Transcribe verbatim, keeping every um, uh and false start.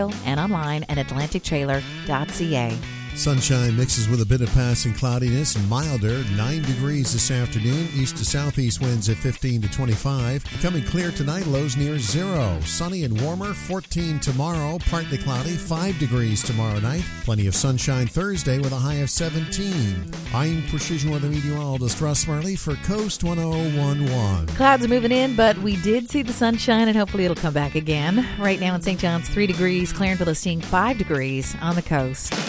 and online at atlantic trailer dot c a. Sunshine mixes with a bit of passing cloudiness, milder, nine degrees this afternoon, east to southeast winds at fifteen to twenty-five. Becoming clear tonight, lows near zero. Sunny and warmer, fourteen tomorrow, partly cloudy, five degrees tomorrow night. Plenty of sunshine Thursday with a high of seventeen. I'm Precision Weather Meteorologist Russ Marley for Coast one oh one point one. Clouds are moving in, but we did see the sunshine, and hopefully it'll come back again. Right now in Saint John's, three degrees. Clarenville is seeing five degrees on the coast.